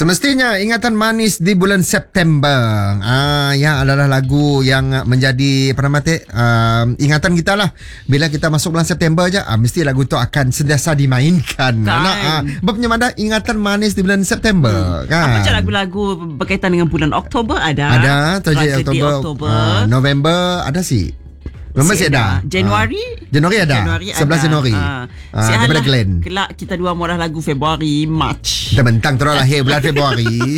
Semestinya ingatan manis di bulan September. Yang adalah lagu yang menjadi ingatan kita lah. Bila kita masuk bulan September je, mesti lagu tu akan sentiasa dimainkan. Bapnya mana ingatan manis di bulan September. Apa macam lagu-lagu berkaitan dengan bulan Oktober ada? Ada, 7 Oktober. November ada sih. Masih ada. Januari ada. 11 Januari. Daripada Glenn. Kelak kita dua murah lagu Februari, March. Kita bentang terus lahir bulan Februari.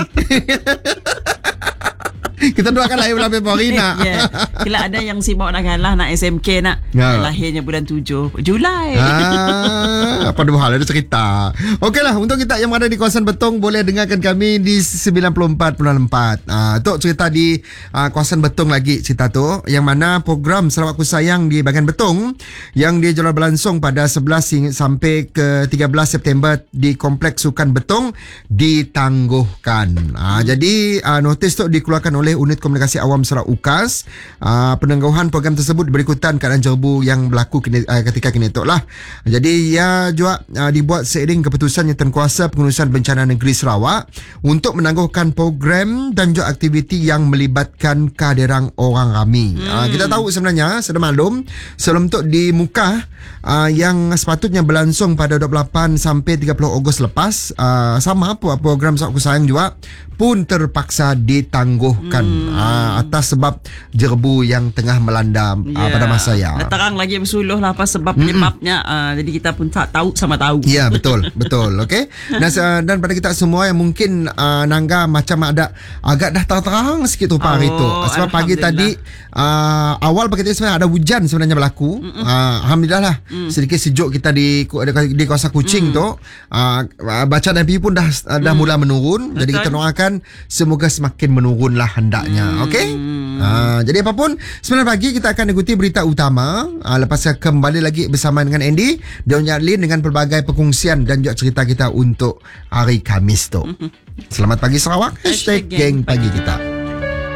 Kita doakan lahir bulan Februari nak. Kelak ada yang sibuk nak kalah nak SMK nak. Lahirnya bulan 7 Julai. Apa dua hal ada cerita. Okeylah, untuk kita yang berada di kawasan Betong boleh dengarkan kami di 94.4. Tok cerita di kawasan Betong lagi cerita tu, yang mana program Sarawakku Sayang di bahagian Betong yang dia jual berlangsung pada 11 sampai ke 13 September di Kompleks Sukan Betong ditangguhkan. Jadi notis tu dikeluarkan oleh Unit Komunikasi Awam Sarawak UKAS. Penangguhan program tersebut berikutan keadaan jerbu yang berlaku ketika kini tu lah. Jadi ia juga dibuat seiring keputusan Jawatankuasa Pengurusan Bencana Negeri Sarawak untuk menangguhkan program dan juga aktiviti yang melibatkan kehadiran orang ramai. Kita tahu sebenarnya sudah maklum sebelum tu di Mukah yang sepatutnya berlangsung pada 28 sampai 30 Ogos lepas, sama program Sarawakku Sayang juga pun terpaksa ditangguhkan atas sebab jerbu yang tengah melanda pada masa yang terang lagi bersuluh lah apa sebab penyebabnya. Jadi kita pun tak tahu sama tahu. Ya, betul. Okey. Dan pada kita semua yang mungkin Nangga macam ada agak dah terang sikit tu hari tu. Sebab pagi tadi awal pagi tadi sebenarnya ada hujan sebenarnya berlaku. Alhamdulillah lah. Sedikit sejuk kita di kawasan Kuching tu. Baca Nabi pun dah mula menurun. Betul. Jadi kita doakan semoga semakin menurunlah hendaknya. Okey? Jadi apapun 9 pagi kita akan ikuti berita utama. Lepas kembali lagi bersama dengan Andy dan Yadlin dengan pelbagai perkongsian dan juga cerita kita untuk hari Khamis tu. Selamat pagi Sarawak. #geng pagi kita.